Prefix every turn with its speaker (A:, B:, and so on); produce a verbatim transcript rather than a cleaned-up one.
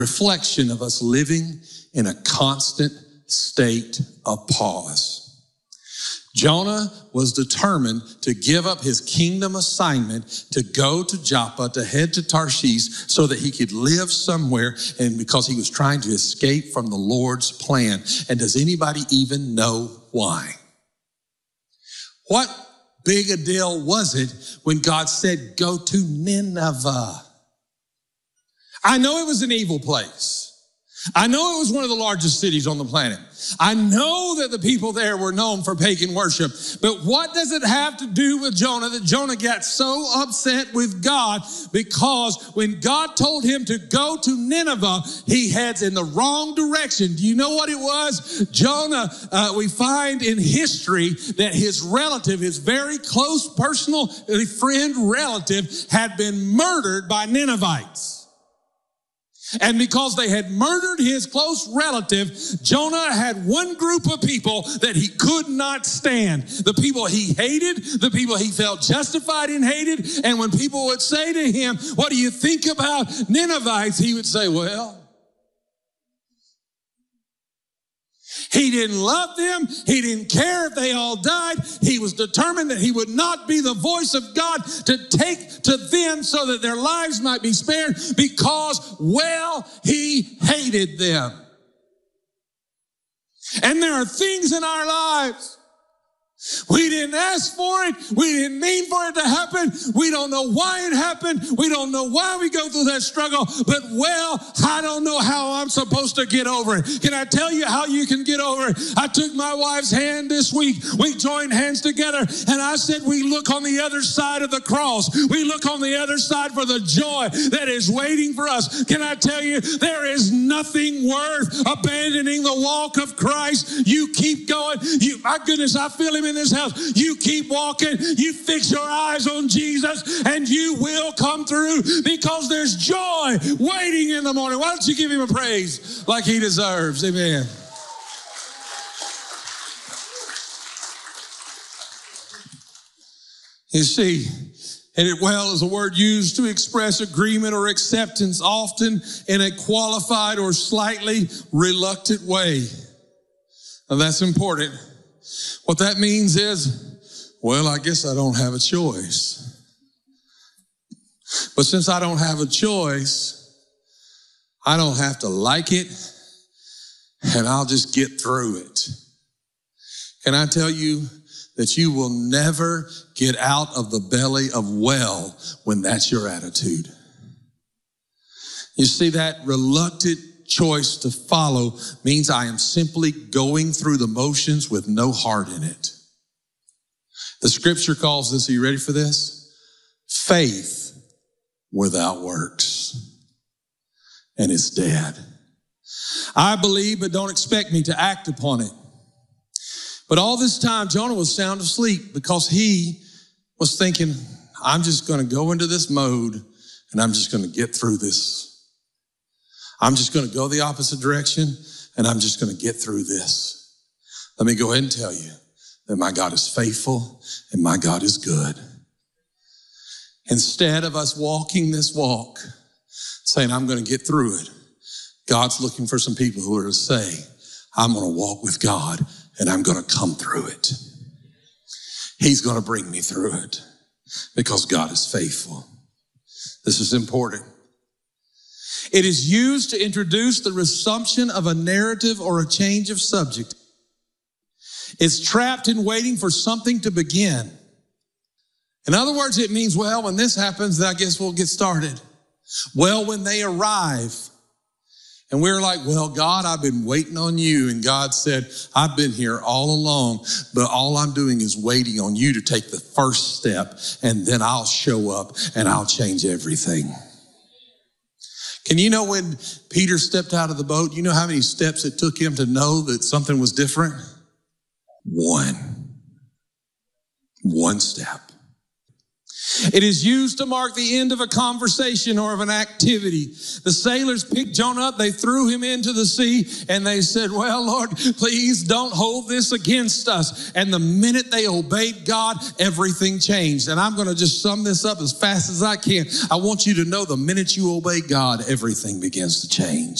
A: reflection of us living in a constant state of pause. Jonah was determined to give up his kingdom assignment to go to Joppa, to head to Tarshish, so that he could live somewhere, and because he was trying to escape from the Lord's plan. And does anybody even know why? What big a deal was it when God said, go to Nineveh? I know it was an evil place. I know it was one of the largest cities on the planet. I know that the people there were known for pagan worship. But what does it have to do with Jonah that Jonah got so upset with God? Because when God told him to go to Nineveh, he heads in the wrong direction. Do you know what it was? Jonah, uh, we find in history that his relative, his very close personal friend relative, had been murdered by Ninevites. And because they had murdered his close relative, Jonah had one group of people that he could not stand. The people he hated, the people he felt justified in hated. And when people would say to him, what do you think about Ninevites? He would say, well, he didn't love them. He didn't care if they all died. He was determined that he would not be the voice of God to take to them so that their lives might be spared because, well, he hated them. And there are things in our lives we didn't ask for it. We didn't mean for it to happen. We don't know why it happened. We don't know why we go through that struggle. But, well, I don't know how I'm supposed to get over it. Can I tell you how you can get over it? I took my wife's hand this week. We joined hands together, and I said we look on the other side of the cross. We look on the other side for the joy that is waiting for us. Can I tell you, there is nothing worth abandoning the walk of Christ. You keep going. You, my goodness, I feel him in this house. You keep walking. You fix your eyes on Jesus, and you will come through because there's joy waiting in the morning. Why don't you give him a praise like he deserves? Amen. You see, and it well is a word used to express agreement or acceptance, often in a qualified or slightly reluctant way. Now that's important. What that means is, well, I guess I don't have a choice. But since I don't have a choice, I don't have to like it, and I'll just get through it. Can I tell you that you will never get out of the belly of well when that's your attitude? You see, that reluctant choice to follow means I am simply going through the motions with no heart in it. The scripture calls this, are you ready for this? Faith without works. And it's dead. I believe, but don't expect me to act upon it. But all this time, Jonah was sound asleep because he was thinking, I'm just going to go into this mode and I'm just going to get through this. I'm just going to go the opposite direction, and I'm just going to get through this. Let me go ahead and tell you that my God is faithful and my God is good. Instead of us walking this walk, saying, I'm going to get through it, God's looking for some people who are to say, I'm going to walk with God, and I'm going to come through it. He's going to bring me through it because God is faithful. This is important. It is used to introduce the resumption of a narrative or a change of subject. It's trapped in waiting for something to begin. In other words, it means, well, when this happens, then I guess we'll get started. Well, when they arrive, and we're like, well, God, I've been waiting on you. And God said, I've been here all along, but all I'm doing is waiting on you to take the first step, and then I'll show up and I'll change everything. Can you know when Peter stepped out of the boat, you know how many steps it took him to know that something was different? One. One step. It is used to mark the end of a conversation or of an activity. The sailors picked Jonah up, they threw him into the sea, and they said, well, Lord, please don't hold this against us. And the minute they obeyed God, everything changed. And I'm going to just sum this up as fast as I can. I want you to know the minute you obey God, everything begins to change.